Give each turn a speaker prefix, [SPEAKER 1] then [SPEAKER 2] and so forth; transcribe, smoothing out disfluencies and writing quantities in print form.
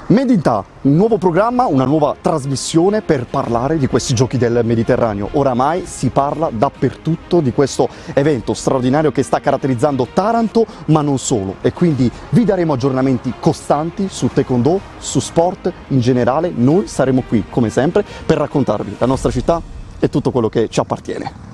[SPEAKER 1] Medinta, un nuovo programma, una nuova trasmissione per parlare di questi giochi del Mediterraneo. Oramai si parla dappertutto di questo evento straordinario che sta caratterizzando Taranto, ma non solo. E quindi vi daremo aggiornamenti costanti su Taekwondo, su sport in generale. Noi saremo qui, come sempre, per raccontarvi la nostra città e tutto quello che ci appartiene.